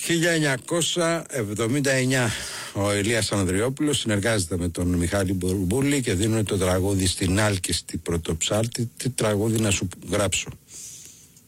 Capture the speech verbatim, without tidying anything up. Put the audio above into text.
χίλια εννιακόσια εβδομήντα εννιά ο Ηλίας Ανδριόπουλος συνεργάζεται με τον Μιχάλη Μπουρμπούλη και δίνουν το τραγούδι στην άλκηστη πρωτοψάλτη. Τι τραγούδι να σου γράψω.